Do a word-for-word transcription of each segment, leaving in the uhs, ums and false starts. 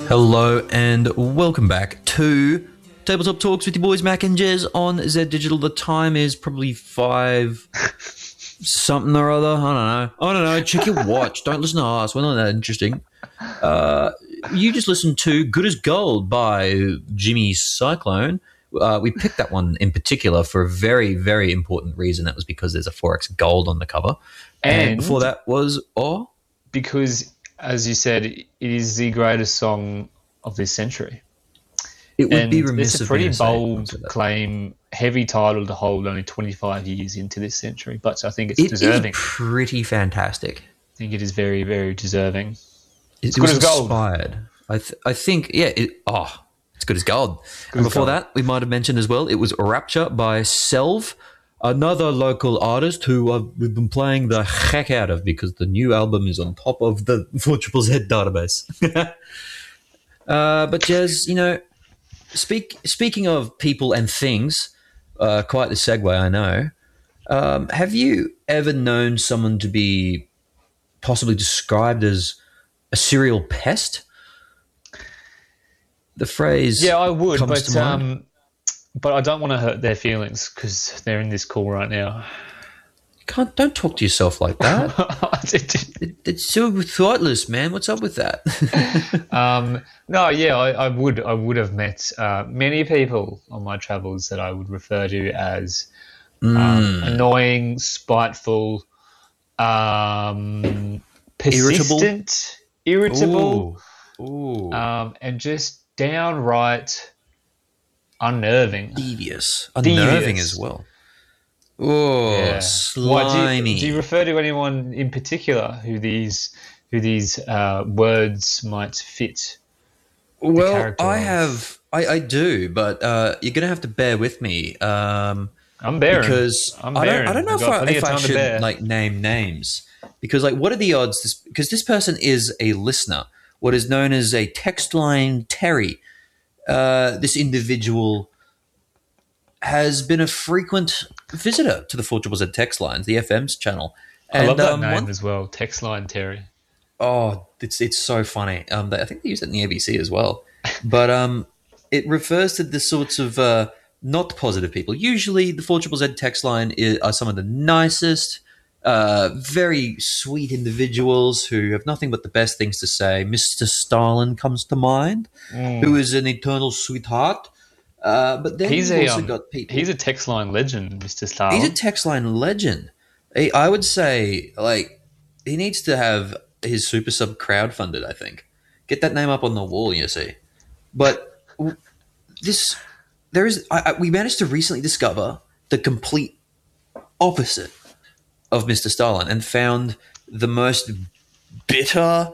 Hello and welcome back to Tabletop Talks with your boys Mac and Jez on Z Digital. The time is probably five something or other. I don't know. I don't know. Check your watch. Don't listen to us. We're not that interesting. Uh, you just listened to Good as Gold by Jimmy Cyclone. Uh, we picked that one in particular for a very, very important reason. That was because there's a four X gold on the cover. And, and before that was Oh? Because, as you said, it is the greatest song of this century. It would and be remiss it's a of pretty me to say bold claim, heavy title to hold only twenty-five years into this century, but I think it's it deserving. It is pretty fantastic. I think it is very, very deserving. It, it's it good was as gold. Inspired. I, th- I think, yeah, it, oh, it's good as gold. Good and as before gold. that, we might have mentioned as well, it was Rapture by Selv, another local artist who uh, we've been playing the heck out of because the new album is on top of the four Z Z database. uh, but Jez, you know, speak, speaking of people and things, uh, quite the segue, I know. Um, have you ever known someone to be possibly described as a serial pest? The phrase, yeah, I would, comes but to mind. um, but I don't want to hurt their feelings because they're in this call right now. Can't don't talk to yourself like that. it, it's so thoughtless, man. What's up with that? um, no, yeah, I, I would, I would have met uh, many people on my travels that I would refer to as Mm. um, annoying, spiteful, um, persistent, irritable, Ooh. Ooh. Um, and just downright unnerving. Devious. Unnerving Devious. as well. Oh, Yeah. slimy. Why, do, you, do you refer to anyone in particular who these who these uh, words might fit? Well, character I of? have, I, I do, but uh, you're going to have to bear with me. Um, I'm bearing. because I'm I don't, bearing. I don't know I've if got I, plenty if of I time to should bear. like name names because like what are the odds? This, because this person is a listener, what is known as a text line Terry. Uh, this individual has been a frequent visitor to the four Z Z text lines, the F M's channel. And, I love that um, name one- as well. Text line Terry. Oh, it's it's so funny. Um, they, I think they use it in the A B C as well. But um, it refers to the sorts of uh, not positive people. Usually, the four Z Z text line is, are some of the nicest, uh, very sweet individuals who have nothing but the best things to say. Mister Stalin comes to mind, Mm. who is an eternal sweetheart. Uh, but then He's you've a also um, got people. he's a text line legend, Mister Stalin. He's a text line legend. He, I would say, like, he needs to have his super sub crowdfunded, I think. Get that name up on the wall, you see. But w- this, there is, I, I, we managed to recently discover the complete opposite of Mister Stalin and found the most bitter,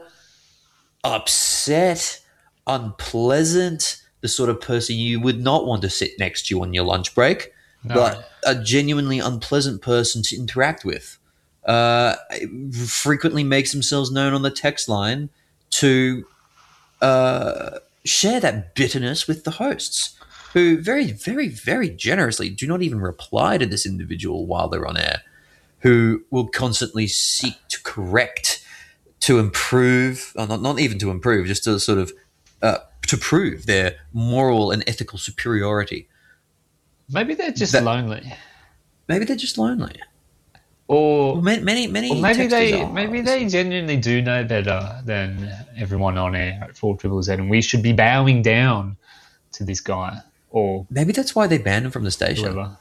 upset, unpleasant, the sort of person you would not want to sit next to you on your lunch break, No. but a genuinely unpleasant person to interact with. Uh, frequently makes themselves known on the text line to uh, share that bitterness with the hosts, who very, very, very generously do not even reply to this individual while they're on air, who will constantly seek to correct, to improve, uh, not, not even to improve, just to sort of uh, to prove their moral and ethical superiority. Maybe they're just That- lonely, Maybe they're just lonely. or Well, many, many, many or maybe texters they are. maybe they genuinely do know better than everyone on air at Four Triple Z, and we should be bowing down to this guy or Maybe that's why they banned him from the station. whoever.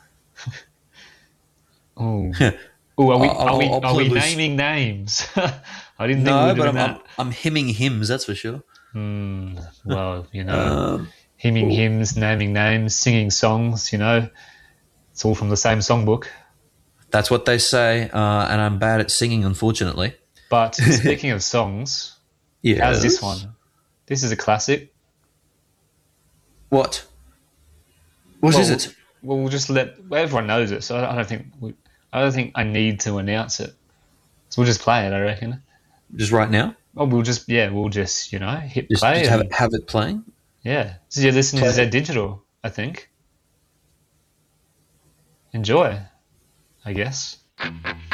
Oh, oh, are we I'll- are we, I'll are pull we a loose- naming names? I didn't think we No, were but doing I'm, that. I'm I'm hymning hymns, that's for sure. Hmm, well, you know, Um, hymning hymns, naming names, singing songs. You know, it's all from the same songbook. that's what they say, uh, and I'm bad at singing, unfortunately. But speaking of songs, Yeah. how's this one? This is a classic. What? What well, is it? Well, we'll just let well, everyone knows it, so I don't think we, I don't think I need to announce it. So we'll just play it, I reckon. Just right now? Oh, we'll just yeah, we'll just you know hit Just, play. just have and- it, have it playing? Yeah, so you're listening to Play. Z Digital, I think. Enjoy, I guess.